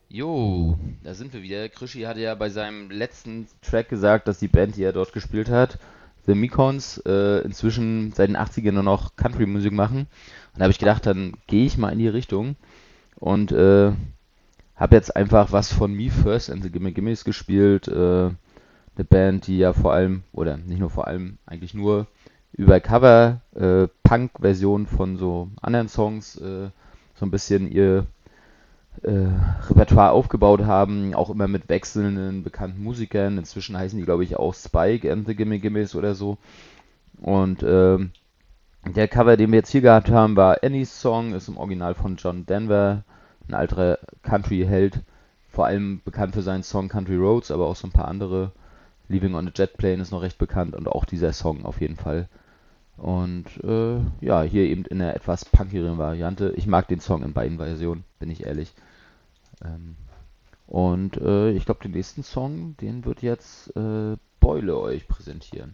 Jo, da sind wir wieder. Krischi hatte ja bei seinem letzten Track gesagt, dass die Band, die er dort gespielt hat, The Mekons, inzwischen seit den 80ern nur noch Country-Musik machen. Und da habe ich gedacht, dann gehe ich mal in die Richtung und habe jetzt einfach was von Me First and the Gimme Gimmes gespielt. Eine Band, die ja vor allem, oder nicht nur vor allem, eigentlich nur über Cover, Punk-Versionen von so anderen Songs so ein bisschen ihr äh, Repertoire aufgebaut haben, auch immer mit wechselnden bekannten Musikern. Inzwischen heißen die, glaube ich, auch Spike and the Gimme Gimmes oder so. Und der Cover, den wir jetzt hier gehabt haben, war Annie's Song, ist im Original von John Denver, ein alter Country-Held, vor allem bekannt für seinen Song Country Roads, aber auch so ein paar andere. Leaving on a Jet Plane ist noch recht bekannt und auch dieser Song auf jeden Fall. Und ja, hier eben in einer etwas punkigeren Variante. Ich mag den Song in beiden Versionen, bin ich ehrlich. Ähm, und ich glaube, den nächsten Song, den wird jetzt Beule euch präsentieren.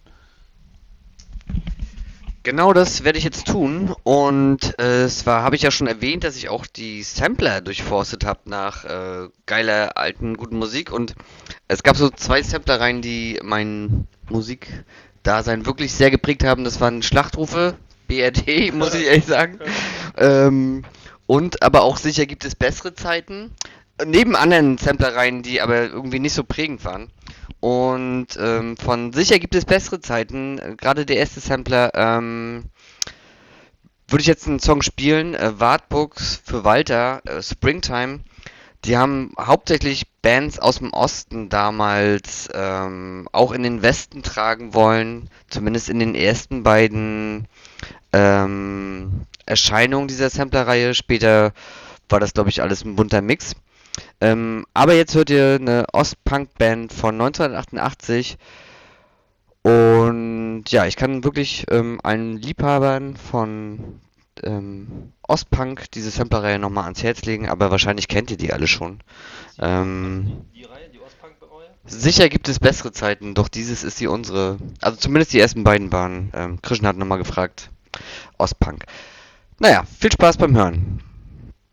Genau das werde ich jetzt tun. Und zwar habe ich ja schon erwähnt, dass ich auch die Sampler durchforstet habe nach geiler, alten, guten Musik. Und es gab so zwei Samplereien, die mein Musikdasein wirklich sehr geprägt haben. Das waren Schlachtrufe, BRD, muss ich ehrlich sagen. Ähm, und aber auch sicher gibt es bessere Zeiten. Neben anderen Samplereien, die aber irgendwie nicht so prägend waren. Und von sicher gibt es bessere Zeiten. Gerade der erste Sampler, würde ich jetzt einen Song spielen, Wartburgs für Walter, Springtime. Die haben hauptsächlich Bands aus dem Osten damals auch in den Westen tragen wollen, zumindest in den ersten beiden Erscheinungen dieser Samplerreihe. Später war das, glaube ich, alles ein bunter Mix. Aber jetzt hört ihr eine Ostpunk-Band von 1988. Und ja, ich kann wirklich allen Liebhabern von Ostpunk diese Samplerreihe nochmal ans Herz legen, aber wahrscheinlich kennt ihr die alle schon. Ähm, Die Reihe, die Ostpunk-Reihe? Sicher gibt es bessere Zeiten, doch dieses ist die unsere. Also zumindest die ersten beiden waren. Krishna hat nochmal gefragt. Ostpunk. Naja, viel Spaß beim Hören.